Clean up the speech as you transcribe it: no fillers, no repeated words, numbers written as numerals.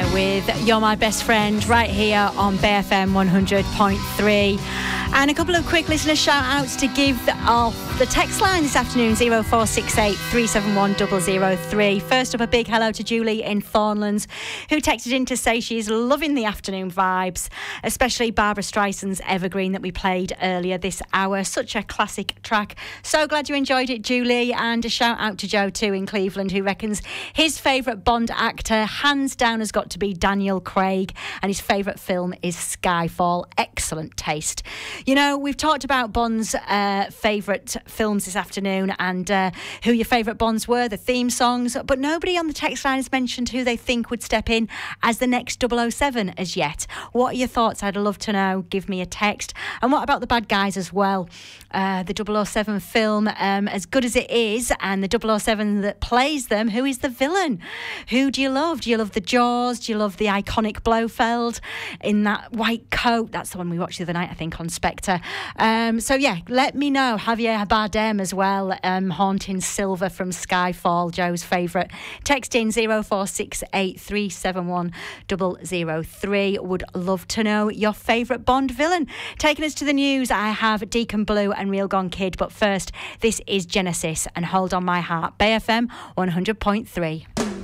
with You're My Best Friend right here on BFM 100.3. And a couple of quick listener shout outs to give off the text line this afternoon, 0468 371 003. First up, a big hello to Julie in Thornlands, who texted in to say she's loving the afternoon vibes, especially Barbara Streisand's Evergreen that we played earlier this hour. Such a classic track. So glad you enjoyed it, Julie. And a shout out to Joe too in Cleveland, who reckons his favourite Bond actor hands down has got to be Daniel Craig, and his favourite film is Skyfall. Excellent taste. You know, we've talked about Bond's favourite films this afternoon and who your favourite Bonds were, the theme songs, but nobody on the text line has mentioned who they think would step in as the next 007 as yet. What are your thoughts? I'd love to know. Give me a text. And what about the bad guys as well? The 007 film, as good as it is, and the 007 that plays them, who is the villain? Who do you love? Do you love the Jaws? Do you love the iconic Blofeld in that white coat? That's the one we watched the other night, I think, on Spectre. So yeah, let me know. Javier Bardem as well, haunting Silver from Skyfall, Joe's favourite. Text in 0468 371 003. Would love to know your favourite Bond villain. Taking us to the news, I have Deacon Blue and Real Gone Kid, but first, this is Genesis and Hold On My Heart, BFM 100.3.